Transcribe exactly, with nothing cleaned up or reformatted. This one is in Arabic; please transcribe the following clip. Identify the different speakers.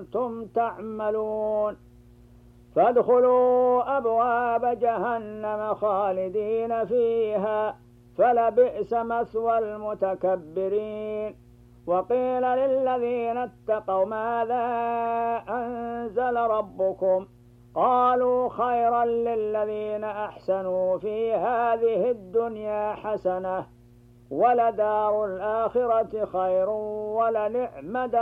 Speaker 1: كنتم تعملون فادخلوا أبواب جهنم خالدين فيها فلبئس مثوى المتكبرين وقيل للذين اتقوا ماذا أنزل ربكم قالوا خيرا للذين أحسنوا في هذه الدنيا حسنة ولدار الآخرة خير ولنعم دار